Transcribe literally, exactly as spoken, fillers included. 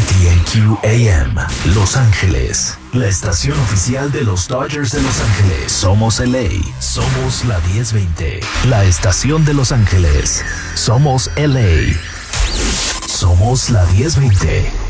K T N Q A M, Los Ángeles, la estación oficial de los Dodgers de Los Ángeles. Somos L A, somos la diez veinte, la estación de Los Ángeles. Somos L A, somos la diez veinte.